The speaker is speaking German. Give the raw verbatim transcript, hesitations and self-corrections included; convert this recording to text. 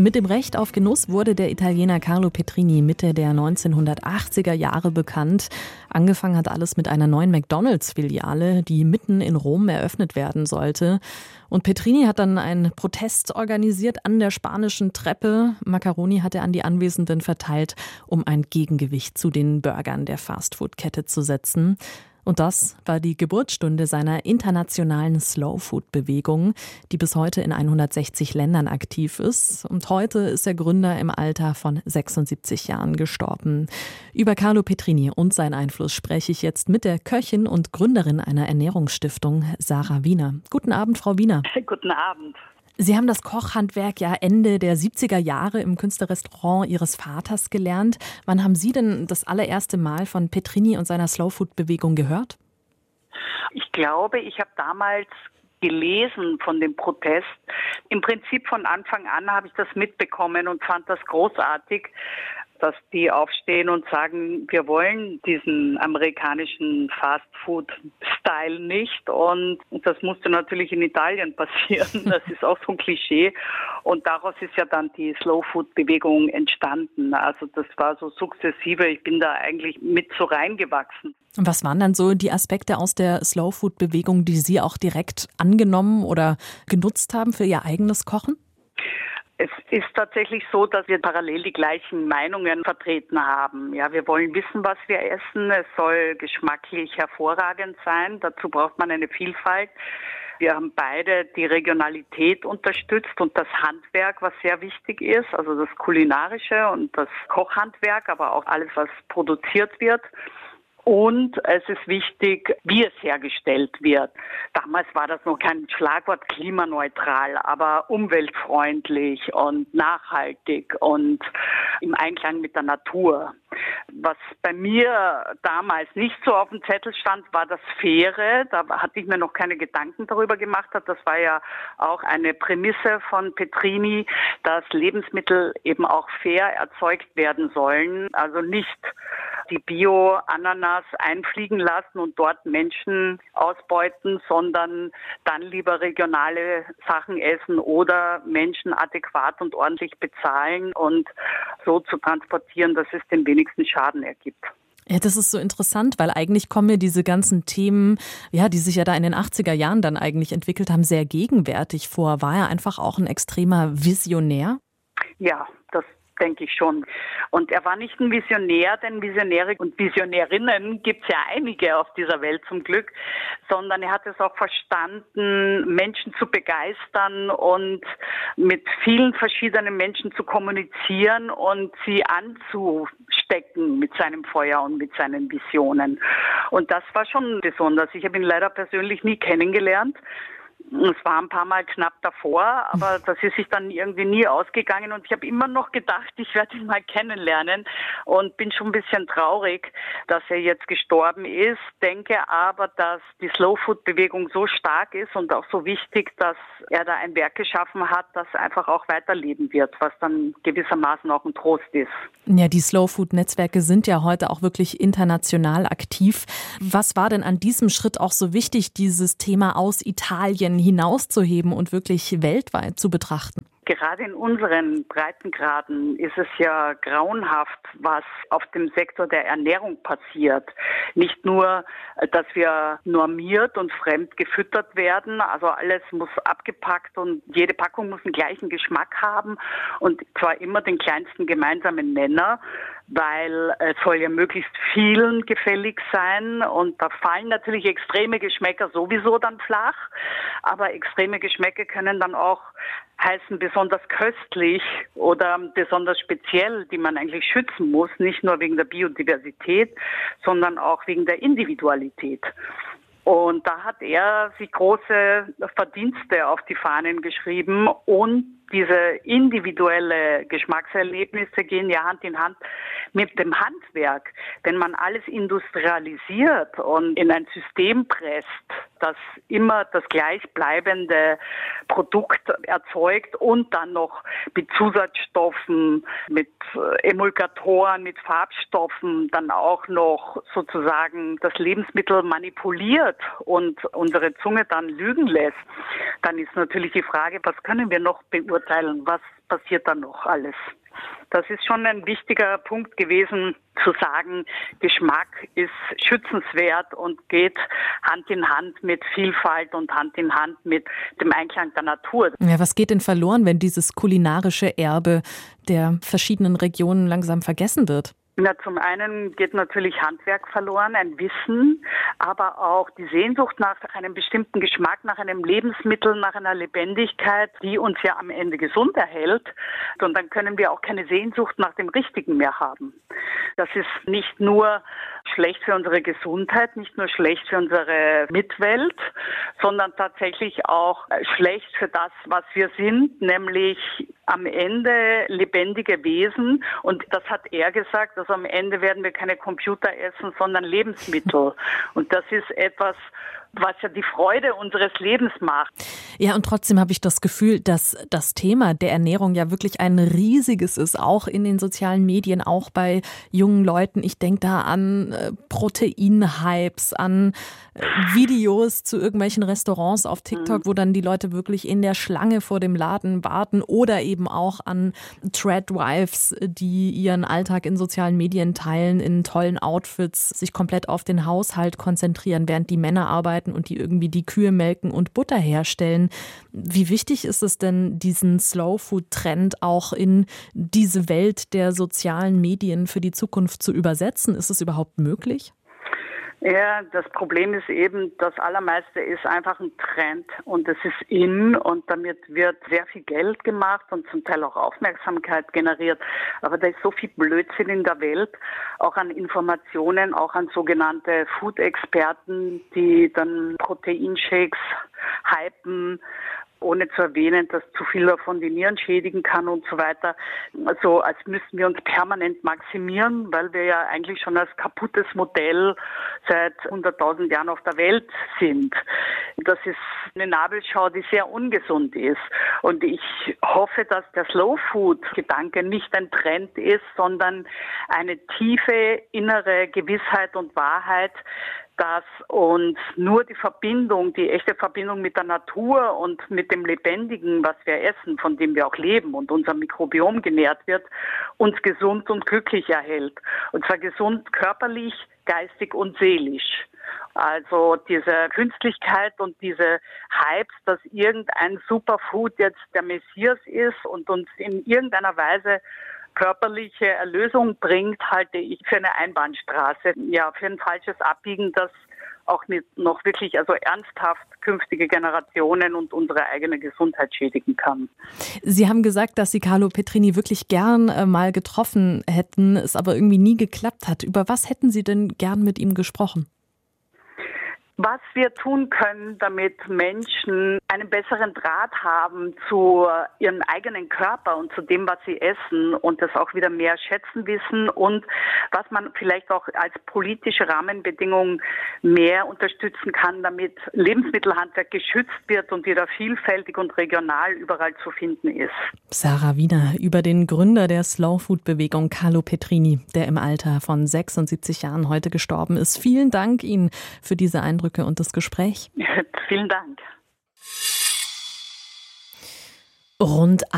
Mit dem Recht auf Genuss wurde der Italiener Carlo Petrini Mitte der neunzehnhundertachtziger Jahre bekannt. Angefangen hat alles mit einer neuen McDonald's-Filiale, die mitten in Rom eröffnet werden sollte. Und Petrini hat dann einen Protest organisiert an der Spanischen Treppe. Macaroni hat er an die Anwesenden verteilt, um ein Gegengewicht zu den Burgern der Fastfood-Kette zu setzen. Und das war die Geburtsstunde seiner internationalen Slow-Food-Bewegung, die bis heute in hundertsechzig Ländern aktiv ist. Und heute ist der Gründer im Alter von sechsundsiebzig Jahren gestorben. Über Carlo Petrini und seinen Einfluss spreche ich jetzt mit der Köchin und Gründerin einer Ernährungsstiftung, Sarah Wiener. Guten Abend, Frau Wiener. Guten Abend. Sie haben das Kochhandwerk ja Ende der siebziger Jahre im Künstlerrestaurant Ihres Vaters gelernt. Wann haben Sie denn das allererste Mal von Petrini und seiner Slow-Food-Bewegung gehört? Ich glaube, ich habe damals gelesen von dem Protest. Im Prinzip von Anfang an habe ich das mitbekommen und fand das großartig, dass die aufstehen und sagen, wir wollen diesen amerikanischen Fast-Food-Style nicht. Und das musste natürlich in Italien passieren. Das ist auch so ein Klischee. Und daraus ist ja dann die Slow-Food-Bewegung entstanden. Also das war so sukzessive. Ich bin da eigentlich mit so reingewachsen. Und was waren dann so die Aspekte aus der Slow-Food-Bewegung, die Sie auch direkt angenommen oder genutzt haben für Ihr eigenes Kochen? Es ist tatsächlich so, dass wir parallel die gleichen Meinungen vertreten haben. Ja, wir wollen wissen, was wir essen. Es soll geschmacklich hervorragend sein. Dazu braucht man eine Vielfalt. Wir haben beide die Regionalität unterstützt und das Handwerk, was sehr wichtig ist, also das Kulinarische und das Kochhandwerk, aber auch alles, was produziert wird. Und es ist wichtig, wie es hergestellt wird. Damals war das noch kein Schlagwort klimaneutral, aber umweltfreundlich und nachhaltig und im Einklang mit der Natur. Was bei mir damals nicht so auf dem Zettel stand, war das Faire. Da hatte ich mir noch keine Gedanken darüber gemacht. Das war ja auch eine Prämisse von Petrini, dass Lebensmittel eben auch fair erzeugt werden sollen. Also nicht die Bio-Ananas einfliegen lassen und dort Menschen ausbeuten, sondern dann lieber regionale Sachen essen oder Menschen adäquat und ordentlich bezahlen und so zu transportieren, dass es den wenigsten Schaden ergibt. Ja, das ist so interessant, weil eigentlich kommen mir diese ganzen Themen, ja, die sich ja da in den achtziger Jahren dann eigentlich entwickelt haben, sehr gegenwärtig vor. War er einfach auch ein extremer Visionär? Ja, das denke ich schon. Und er war nicht ein Visionär, denn Visionäre und Visionärinnen gibt es ja einige auf dieser Welt zum Glück, sondern er hat es auch verstanden, Menschen zu begeistern und mit vielen verschiedenen Menschen zu kommunizieren und sie anzustecken mit seinem Feuer und mit seinen Visionen. Und das war schon besonders. Ich habe ihn leider persönlich nie kennengelernt. Es war ein paar Mal knapp davor, aber das ist sich dann irgendwie nie ausgegangen und ich habe immer noch gedacht, ich werde ihn mal kennenlernen und bin schon ein bisschen traurig, dass er jetzt gestorben ist, denke aber, dass die Slow-Food-Bewegung so stark ist und auch so wichtig, dass er da ein Werk geschaffen hat, das einfach auch weiterleben wird, was dann gewissermaßen auch ein Trost ist. Ja, die Slow-Food-Netzwerke sind ja heute auch wirklich international aktiv. Was war denn an diesem Schritt auch so wichtig, dieses Thema aus Italien hinauszuheben und wirklich weltweit zu betrachten? Gerade in unseren Breitengraden ist es ja grauenhaft, was auf dem Sektor der Ernährung passiert. Nicht nur, dass wir normiert und fremd gefüttert werden, also alles muss abgepackt und jede Packung muss den gleichen Geschmack haben und zwar immer den kleinsten gemeinsamen Nenner, weil es soll ja möglichst vielen gefällig sein und da fallen natürlich extreme Geschmäcker sowieso dann flach, aber extreme Geschmäcker können dann auch heißen besonders köstlich oder besonders speziell, die man eigentlich schützen muss, nicht nur wegen der Biodiversität, sondern auch wegen der Individualität. Und da hat er sich große Verdienste auf die Fahnen geschrieben und diese individuelle Geschmackserlebnisse gehen ja Hand in Hand mit dem Handwerk. Wenn man alles industrialisiert und in ein System presst, das immer das gleichbleibende Produkt erzeugt und dann noch mit Zusatzstoffen, mit Emulgatoren, mit Farbstoffen dann auch noch sozusagen das Lebensmittel manipuliert und unsere Zunge dann lügen lässt, dann ist natürlich die Frage, was können wir noch beurteilen, was passiert dann noch alles? Das ist schon ein wichtiger Punkt gewesen, zu sagen, Geschmack ist schützenswert und geht Hand in Hand mit Vielfalt und Hand in Hand mit dem Einklang der Natur. Ja, was geht denn verloren, wenn dieses kulinarische Erbe der verschiedenen Regionen langsam vergessen wird? Na, zum einen geht natürlich Handwerk verloren, ein Wissen, aber auch die Sehnsucht nach einem bestimmten Geschmack, nach einem Lebensmittel, nach einer Lebendigkeit, die uns ja am Ende gesund erhält. Und dann können wir auch keine Sehnsucht nach dem Richtigen mehr haben. Das ist nicht nur schlecht für unsere Gesundheit, nicht nur schlecht für unsere Mitwelt, sondern tatsächlich auch schlecht für das, was wir sind, nämlich am Ende lebendige Wesen. Und das hat er gesagt, also am Ende werden wir keine Computer essen, sondern Lebensmittel. Und das ist etwas, was ja die Freude unseres Lebens macht. Ja, und trotzdem habe ich das Gefühl, dass das Thema der Ernährung ja wirklich ein riesiges ist, auch in den sozialen Medien, auch bei jungen Leuten. Ich denke da an äh, Proteinhypes, an äh, Videos zu irgendwelchen Restaurants auf TikTok, mhm. wo dann die Leute wirklich in der Schlange vor dem Laden warten, oder eben auch an Threadwives, die ihren Alltag in sozialen Medien teilen, in tollen Outfits, sich komplett auf den Haushalt konzentrieren, während die Männer arbeiten und die irgendwie die Kühe melken und Butter herstellen. Wie wichtig ist es denn, diesen Slow-Food-Trend auch in diese Welt der sozialen Medien für die Zukunft zu übersetzen? Ist es überhaupt möglich? Ja, das Problem ist eben, das Allermeiste ist einfach ein Trend und es ist in und damit wird sehr viel Geld gemacht und zum Teil auch Aufmerksamkeit generiert. Aber da ist so viel Blödsinn in der Welt, auch an Informationen, auch an sogenannte Food-Experten, die dann Proteinshakes hypen, ohne zu erwähnen, dass zu viel davon die Nieren schädigen kann und so weiter. Also als müssten wir uns permanent maximieren, weil wir ja eigentlich schon als kaputtes Modell seit hunderttausend Jahren auf der Welt sind. Das ist eine Nabelschau, die sehr ungesund ist. Und ich hoffe, dass der Slow-Food-Gedanke nicht ein Trend ist, sondern eine tiefe innere Gewissheit und Wahrheit, dass uns nur die Verbindung, die echte Verbindung mit der Natur und mit dem Lebendigen, was wir essen, von dem wir auch leben und unser Mikrobiom genährt wird, uns gesund und glücklich erhält. Und zwar gesund körperlich, geistig und seelisch. Also diese Künstlichkeit und diese Hypes, dass irgendein Superfood jetzt der Messias ist und uns in irgendeiner Weise körperliche Erlösung bringt, halte ich für eine Einbahnstraße, ja, für ein falsches Abbiegen, das auch nicht noch wirklich, also ernsthaft künftige Generationen und unsere eigene Gesundheit schädigen kann. Sie haben gesagt, dass Sie Carlo Petrini wirklich gern äh, mal getroffen hätten, es aber irgendwie nie geklappt hat. Über was hätten Sie denn gern mit ihm gesprochen? Was wir tun können, damit Menschen einen besseren Draht haben zu ihrem eigenen Körper und zu dem, was sie essen und das auch wieder mehr schätzen wissen und was man vielleicht auch als politische Rahmenbedingung mehr unterstützen kann, damit Lebensmittelhandwerk geschützt wird und wieder vielfältig und regional überall zu finden ist. Sarah Wiener über den Gründer der Slow-Food-Bewegung Carlo Petrini, der im Alter von sechsundsiebzig Jahren heute gestorben ist. Vielen Dank Ihnen für diese Eindrücke und das Gespräch. Vielen Dank. Rund